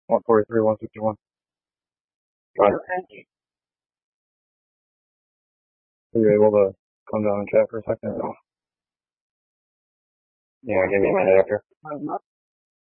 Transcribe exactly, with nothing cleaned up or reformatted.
one forty-three, one sixty-one. Go ahead. Are you able to come down and chat for a second? No. Yeah, give me a minute after.